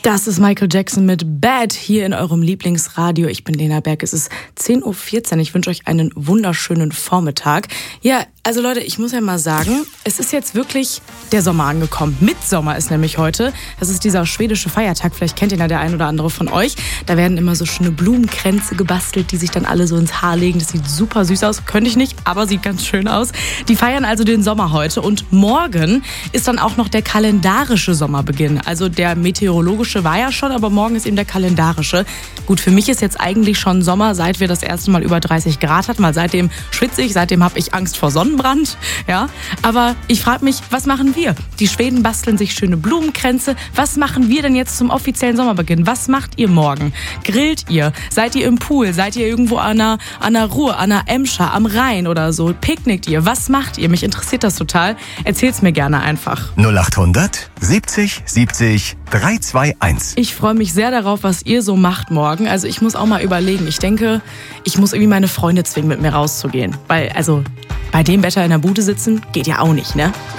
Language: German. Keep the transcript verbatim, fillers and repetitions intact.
Das ist Michael Jackson mit Bad hier in eurem Lieblingsradio. Ich bin Lena Berg. Es ist zehn Uhr vierzehn. Ich wünsche euch einen wunderschönen Vormittag. Ja, also Leute, ich muss ja mal sagen, es ist jetzt wirklich der Sommer angekommen. Mitsommer ist nämlich heute. Das ist dieser schwedische Feiertag. Vielleicht kennt ihn ja der ein oder andere von euch. Da werden immer so schöne Blumenkränze gebastelt, die sich dann alle so ins Haar legen. Das sieht super süß aus. Könnte ich nicht, aber sieht ganz schön aus. Die feiern also den Sommer heute. Und morgen ist dann auch noch der kalendarische Sommerbeginn. Also der meteorologische war ja schon, aber morgen ist eben der kalendarische. Gut, für mich ist jetzt eigentlich schon Sommer, seit wir das erste Mal über dreißig Grad hatten. Weil seitdem schwitze ich, seitdem habe ich Angst vor Sonnenbrand. Ja, aber ich frage mich, was machen wir? Die Schweden basteln sich schöne Blumenkränze. Was machen wir denn jetzt zum offiziellen Sommerbeginn? Was macht ihr morgen? Grillt ihr? Seid ihr im Pool? Seid ihr irgendwo an einer, an einer Ruhr, an einer Emscher, am Rhein oder so? Picknickt ihr? Was macht ihr? Mich interessiert das total. Erzählt's mir gerne einfach. null achthundert siebzig siebzig drei zwei eins. Ich freue mich sehr darauf, was ihr so macht morgen. Also ich muss auch mal überlegen. Ich denke, ich muss irgendwie meine Freunde zwingen, mit mir rauszugehen. Weil, also, bei dem Wetter in der Bude sitzen, geht ja auch nicht, ne?